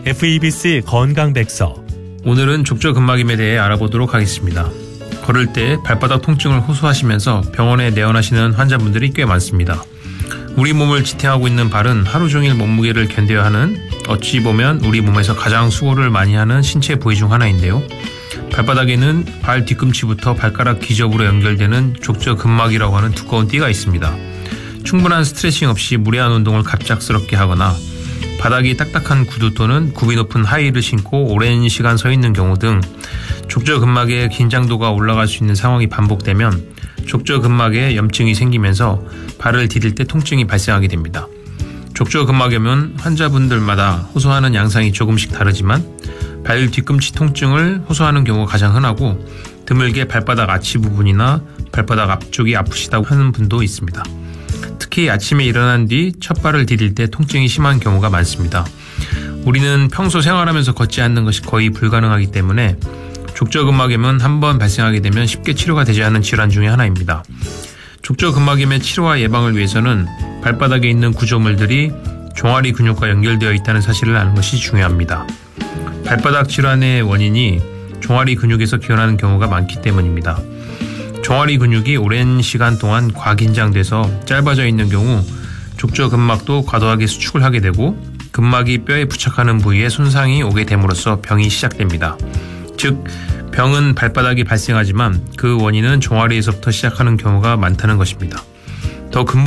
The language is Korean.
FEBC 건강백서. 오늘은 족저근막염에 대해 알아보도록 하겠습니다. 걸을 때 발바닥 통증을 호소하시면서 병원에 내원하시는 환자분들이 꽤 많습니다. 우리 몸을 지탱하고 있는 발은 하루 종일 몸무게를 견뎌야 하는, 어찌 보면 우리 몸에서 가장 수고를 많이 하는 신체 부위 중 하나인데요. 발바닥에는 발 뒤꿈치부터 발가락 기접으로 연결되는 족저근막이라고 하는 두꺼운 띠가 있습니다. 충분한 스트레칭 없이 무리한 운동을 갑작스럽게 하거나 바닥이 딱딱한 구두 또는 굽이 높은 하이힐을 신고 오랜 시간 서 있는 경우 등 족저근막의 긴장도가 올라갈 수 있는 상황이 반복되면 족저근막에 염증이 생기면서 발을 디딜 때 통증이 발생하게 됩니다. 족저근막염은 환자분들마다 호소하는 양상이 조금씩 다르지만 발 뒤꿈치 통증을 호소하는 경우가 가장 흔하고, 드물게 발바닥 아치 부분이나 발바닥 앞쪽이 아프시다고 하는 분도 있습니다. 특히 아침에 일어난 뒤 첫 발을 디딜 때 통증이 심한 경우가 많습니다. 우리는 평소 생활하면서 걷지 않는 것이 거의 불가능하기 때문에 족저근막염은 한번 발생하게 되면 쉽게 치료가 되지 않는 질환 중에 하나입니다. 족저근막염의 치료와 예방을 위해서는 발바닥에 있는 구조물들이 종아리 근육과 연결되어 있다는 사실을 아는 것이 중요합니다. 발바닥 질환의 원인이 종아리 근육에서 기원하는 경우가 많기 때문입니다. 종아리 근육이 오랜 시간 동안 과긴장돼서 짧아져 있는 경우 족저근막도 과도하게 수축을 하게 되고, 근막이 뼈에 부착하는 부위에 손상이 오게 됨으로써 병이 시작됩니다. 즉, 병은 발바닥이 발생하지만 그 원인은 종아리에서부터 시작하는 경우가 많다는 것입니다. 더